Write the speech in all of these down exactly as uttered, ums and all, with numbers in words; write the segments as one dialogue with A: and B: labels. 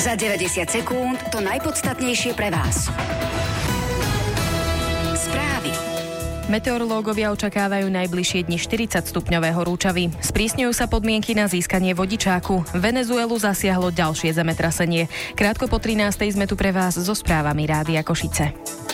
A: Za deväťdesiat sekúnd to najpodstatnejšie pre vás. Správy.
B: Meteorológovia očakávajú najbližšie dni štyridsať stupňové horúčavy. Sprísňujú sa podmienky na získanie vodičáku. Venezuelu zasiahlo ďalšie zemetrasenie. Krátko po trinástej sme tu pre vás so správami Rádia Košice.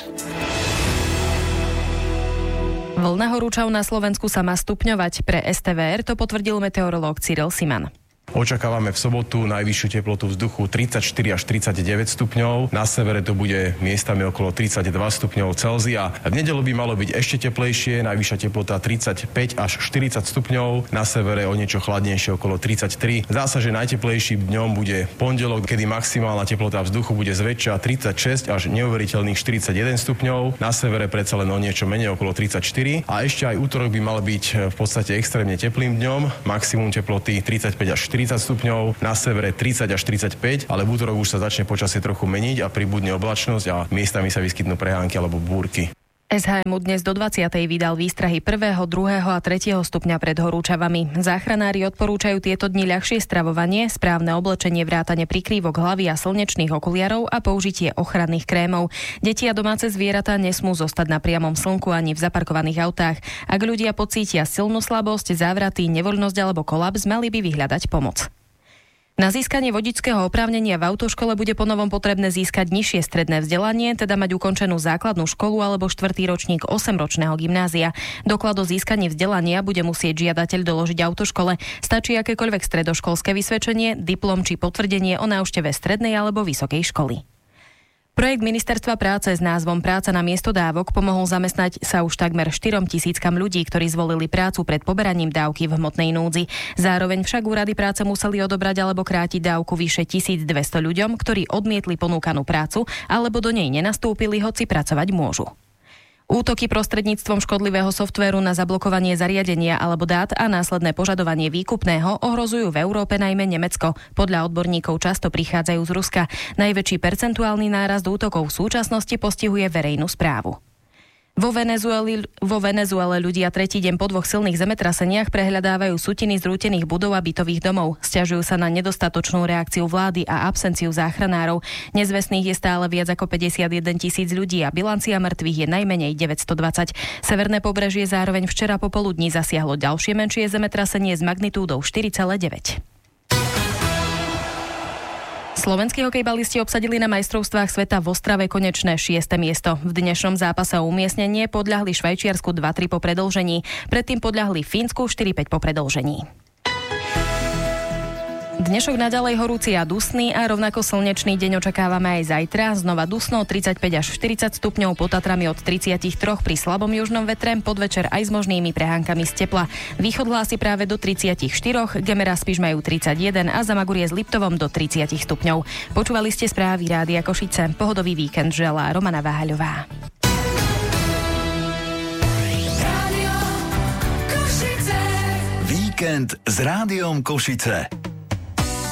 B: Vlna horúčav na Slovensku sa má stupňovať. Pre es té vé er to potvrdil meteorológ Cyril Siman.
C: Očakávame v sobotu najvyššiu teplotu vzduchu tridsaťštyri až tridsaťdeväť stupňov. Na severe to bude miestami okolo tridsaťdva stupňov Celzia. V nedeľu by malo byť ešte teplejšie, najvyššia teplota tridsaťpäť až štyridsať stupňov. Na severe o niečo chladnejšie okolo tridsaťtri. Zdá sa, že najteplejším dňom bude pondelok, kedy maximálna teplota vzduchu bude zväčša tridsaťšesť až neuveriteľných štyridsaťjeden stupňov. Na severe predsa len o niečo menej okolo tridsaťštyri. A ešte aj útorok by mal byť v podstate extrémne teplým dňom. Maximum teploty tridsaťpäť až štyridsať stupňov, na severe tridsať až tridsaťpäť, ale v útorok už sa začne počasie trochu meniť a pribudne oblačnosť a miestami sa vyskytnú prehánky alebo búrky.
B: es há em dnes do dvadsiatej vydal výstrahy prvého, druhého a tretieho stupňa pred horúčavami. Záchranári odporúčajú tieto dni ľahšie stravovanie, správne oblečenie vrátane prikrývok hlavy a slnečných okuliarov a použitie ochranných krémov. Deti a domáce zvieratá nesmú zostať na priamom slnku ani v zaparkovaných autách. Ak ľudia pocítia silnú slabosť, závraty, nevoľnosť alebo kolaps, mali by vyhľadať pomoc. Na získanie vodičského oprávnenia v autoškole bude ponovom potrebné získať nižšie stredné vzdelanie, teda mať ukončenú základnú školu alebo štvrtý ročník osemročného gymnázia. Doklad o získaní vzdelania bude musieť žiadateľ doložiť autoškole. Stačí akékoľvek stredoškolské vysvedčenie, diplom či potvrdenie o návšteve strednej alebo vysokej školy. Projekt Ministerstva práce s názvom Práca na miesto dávok pomohol zamestnať sa už takmer štyrom tisíckam ľudí, ktorí zvolili prácu pred poberaním dávky v hmotnej núdzi. Zároveň však úrady práce museli odobrať alebo krátiť dávku vyše tisícdvesto ľuďom, ktorí odmietli ponúkanú prácu alebo do nej nenastúpili, hoci pracovať môžu. Útoky prostredníctvom škodlivého softvéru na zablokovanie zariadenia alebo dát a následné požadovanie výkupného ohrozujú v Európe najmä Nemecko. Podľa odborníkov často prichádzajú z Ruska. Najväčší percentuálny nárast útokov v súčasnosti postihuje verejnú správu. Vo Venezueli, vo Venezuele ľudia tretí deň po dvoch silných zemetraseniach prehľadávajú sutiny zrútených budov a bytových domov. Sťažujú sa na nedostatočnú reakciu vlády a absenciu záchranárov. Nezvestných je stále viac ako päťdesiatjeden tisíc ľudí a bilancia mŕtvych je najmenej deväťstodvadsať. Severné pobrežie zároveň včera popoludní zasiahlo ďalšie menšie zemetrasenie s magnitúdou štyri celé deväť. Slovenskí hokejbalisti obsadili na majstrovstvách sveta v Ostrave konečné šieste miesto. V dnešnom zápase o umiestnenie podľahli Švajčiarsku dva tri po predĺžení. Predtým podľahli Fínsku štyri päť po predĺžení. Dnešok naďalej horúci a dusný a rovnako slnečný deň očakávame aj zajtra. Znova dusno tridsaťpäť až štyridsať stupňov, pod Tatrami od tridsaťtri pri slabom južnom vetre, podvečer aj s možnými prehánkami z tepla. Východ hlási práve do tridsaťštyri, Gemera Spiš majú tridsaťjeden a Zamagurie s Liptovom do tridsať stupňov. Počúvali ste správy Rádia Košice. Pohodový víkend želá Romana Váhaľová.
D: Víkend s Rádiom Košice.